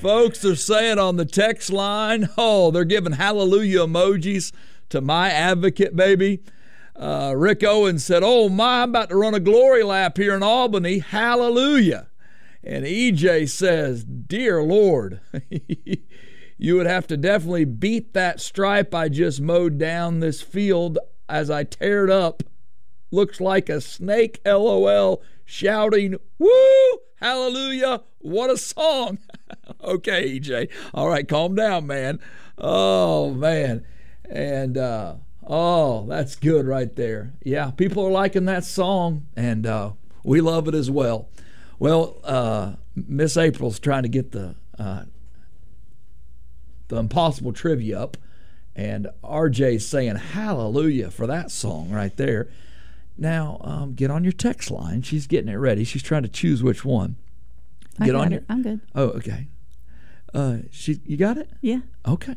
Folks are saying on the text line, they're giving hallelujah emojis to my advocate, baby. Rick Owens said, I'm about to run a glory lap here in Albany. Hallelujah. And EJ says, dear Lord, you would have to definitely beat that stripe I just mowed down this field as I tear it up. Looks like a snake, LOL, shouting, woo, hallelujah, what a song. Okay, EJ. All right, calm down, man. Oh, man. And, that's good right there. Yeah, people are liking that song, and we love it as well. Well, Miss April's trying to get the impossible trivia up, and RJ's saying hallelujah for that song right there. Now, get on your text line. She's getting it ready. She's trying to choose which one. I'm good. Oh, okay. You got it? Yeah. Okay.